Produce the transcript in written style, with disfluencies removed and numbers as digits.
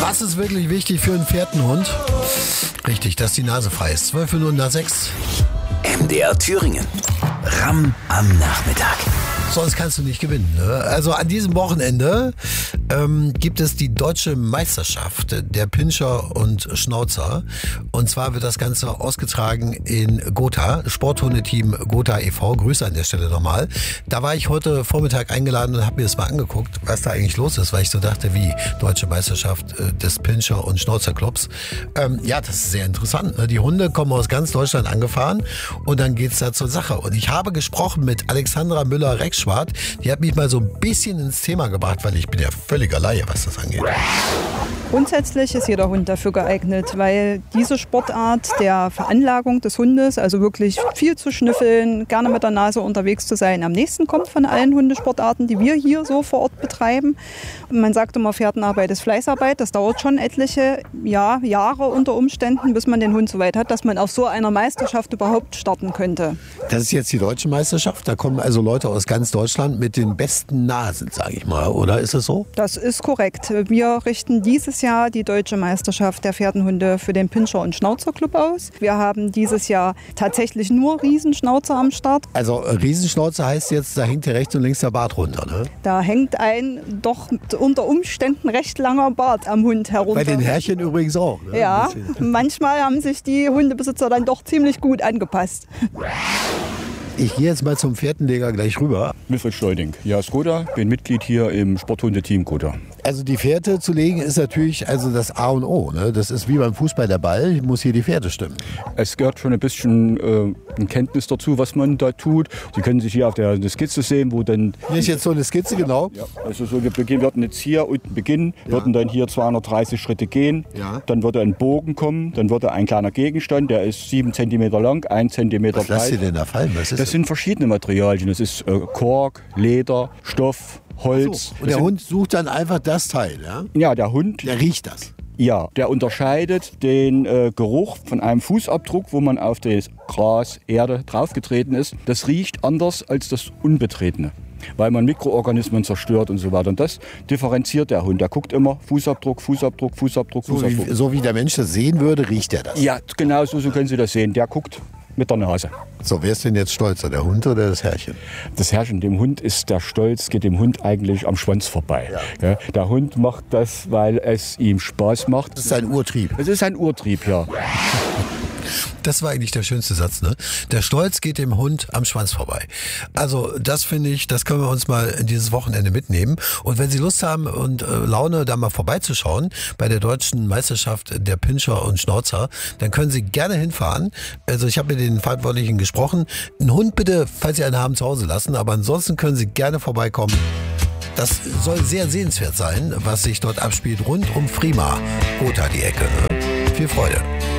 Was ist wirklich wichtig für einen Pferdenhund? Richtig, dass die Nase frei ist. 12:06. MDR Thüringen. Ramm am Nachmittag. Sonst kannst du nicht gewinnen. Ne? Also an diesem Wochenende gibt es die deutsche Meisterschaft der Pinscher und Schnauzer. Und zwar wird das Ganze ausgetragen in Gotha, Sporthundeteam Gotha e.V. Grüße an der Stelle nochmal. Da war ich heute Vormittag eingeladen und habe mir das mal angeguckt, was da eigentlich los ist, weil ich so dachte, wie deutsche Meisterschaft des Pinscher- und Schnauzerclubs. Ja, das ist sehr interessant. Ne? Die Hunde kommen aus ganz Deutschland angefahren und dann geht's da zur Sache. Und ich habe gesprochen mit Alexandra Müller-Rexschwart. Die hat mich mal so ein bisschen ins Thema gebracht, weil ich bin ja völliger Laie, was das angeht. Grundsätzlich ist jeder Hund dafür geeignet, weil diese Sportart der Veranlagung des Hundes, also wirklich viel zu schnüffeln, gerne mit der Nase unterwegs zu sein, am nächsten kommt von allen Hundesportarten, die wir hier so vor Ort betreiben. Und man sagt immer, Pferdenarbeit ist Fleißarbeit. Das dauert schon etliche Jahre unter Umständen, bis man den Hund so weit hat, dass man auf so einer Meisterschaft überhaupt starten könnte. Das ist jetzt die deutsche Meisterschaft. Da kommen also Leute aus ganz Deutschland mit den besten Nasen, sage ich mal. Oder ist es so? Das ist korrekt. Wir richten dieses Jahr die deutsche Meisterschaft der Pferdenhunde für den Pinscher- und Schnauzerclub aus. Wir haben dieses Jahr tatsächlich nur Riesenschnauzer am Start. Also Riesenschnauzer heißt jetzt, da hängt ja rechts und links der Bart runter, ne? Da hängt ein doch unter Umständen recht langer Bart am Hund herunter. Bei den Herrchen übrigens auch. Ne? Ja, manchmal haben sich die Hundebesitzer dann doch ziemlich gut angepasst. Ich gehe jetzt mal zum Pferdenleger gleich rüber. Wilfried Steuding, ja, aus Gotha, bin Mitglied hier im Sporthundeteam Gotha. Also die Fährte zu legen ist natürlich also das A und O. Ne? Das ist wie beim Fußball der Ball, ich muss hier die Fährte stimmen. Es gehört schon ein bisschen Kenntnis dazu, was man da tut. Sie können sich hier auf der Skizze sehen, wo dann... Hier ist jetzt so eine Skizze, genau. Ja, also so, wir würden jetzt hier unten beginnen, würden dann hier 230 Schritte gehen, dann würde ein Bogen kommen, dann würde ein kleiner Gegenstand, der ist 7 cm lang, 1 cm breit. Was lasst ihr denn da fallen? Was ist das sind verschiedene Materialien. Das ist Kork, Leder, Stoff, Holz. So. Und der Hund sucht dann einfach das Teil, ja? Ja, der Hund... Der riecht das. Ja, der unterscheidet den Geruch von einem Fußabdruck, wo man auf das Gras, Erde draufgetreten ist. Das riecht anders als das Unbetretene, weil man Mikroorganismen zerstört und so weiter. Und das differenziert der Hund. Der guckt immer Fußabdruck, Fußabdruck, Fußabdruck, Fußabdruck. So wie der Mensch das sehen würde, riecht er das. Ja, genau so können Sie das sehen. Der guckt mit der Nase. So, wer ist denn jetzt stolzer, der Hund oder das Herrchen? Das Herrchen, dem Hund ist der Stolz, geht dem Hund eigentlich am Schwanz vorbei. Ja. Ja, der Hund macht das, weil es ihm Spaß macht. Das ist ein Urtrieb. Es ist ein Urtrieb, ja. Das war eigentlich der schönste Satz, ne? Der Stolz geht dem Hund am Schwanz vorbei. Also das finde ich, das können wir uns mal in dieses Wochenende mitnehmen. Und wenn Sie Lust haben und Laune, da mal vorbeizuschauen bei der deutschen Meisterschaft der Pinscher und Schnauzer, dann können Sie gerne hinfahren. Also ich habe mit den Verantwortlichen gesprochen. Einen Hund bitte, falls Sie einen haben, zu Hause lassen. Aber ansonsten können Sie gerne vorbeikommen. Das soll sehr sehenswert sein, was sich dort abspielt rund um Frima. Gotha die Ecke. Ne? Viel Freude.